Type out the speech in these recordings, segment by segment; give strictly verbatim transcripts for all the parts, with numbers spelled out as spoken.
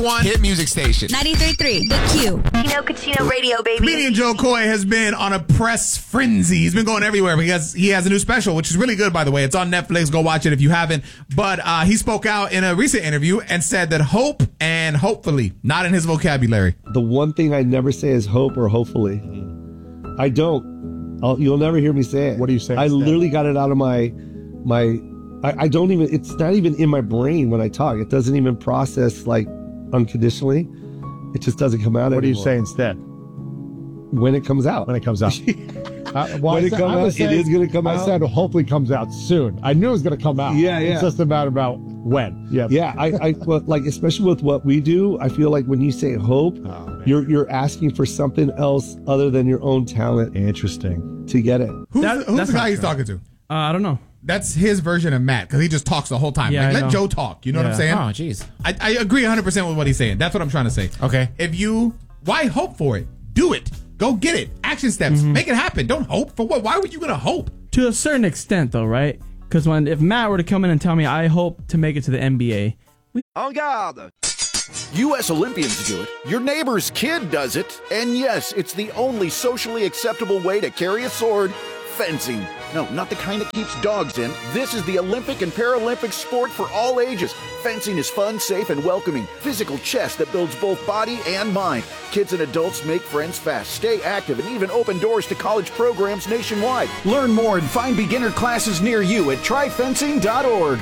One hit music station. ninety-three point three, The Q. Chino Cucino Radio, baby. Comedian Joe Coy has been on a press frenzy. He's been going everywhere because he has a new special, which is really good, by the way. It's on Netflix. Go watch it if you haven't. But uh, he spoke out in a recent interview and said that hope and hopefully, not in his vocabulary. The one thing I never say is hope or hopefully. I don't. I'll, you'll never hear me say it. What do you say I instead? literally got it out of my, my, I, I don't even, it's not even in my brain when I talk. It doesn't even process like unconditionally. It just doesn't come out What do you anymore. say instead? When it comes out. When it comes out. Uh, well, When I it said- comes I out, was saying- it is going to come I out. said hopefully comes out soon. I knew it was going to come out. Yeah, yeah. It's just a matter about when. Yeah. Yeah, I, I well, like, especially with what we do, I feel like when you say hope, Oh, you're you're asking for something else other than your own talent Interesting. to get it. Who's, That- who's that's the guy not he's true. talking to? Uh, I don't know. That's his version of Matt because he just talks the whole time. Yeah, like, I let know. Joe talk. You know what I'm saying? Yeah. Oh, jeez. I, I agree one hundred percent with what he's saying. That's what I'm trying to say. Okay. If you, why hope for it? Do it. Go get it. Action steps. Make it happen. Don't hope for what? Why were you going to hope? To a certain extent, though, right? Because when if Matt were to come in and tell me I hope to make it to the N B A, En garde! U S Olympians do it, your neighbor's kid does it, and yes, it's the only socially acceptable way to carry a sword, fencing. No, not the kind that keeps dogs in. This is the Olympic and Paralympic sport for all ages. Fencing is fun, safe, and welcoming. Physical chess that builds both body and mind. Kids and adults make friends fast, stay active, and even open doors to college programs nationwide. Learn more and find beginner classes near you at try fencing dot org.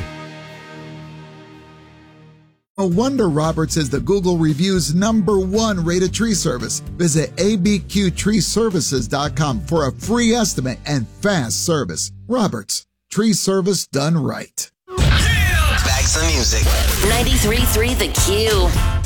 No wonder Roberts is the Google Reviews number one rated tree service. Visit A B Q tree services dot com for a free estimate and fast service. Roberts, tree service done right. Back to the music. ninety-three point three, The Q.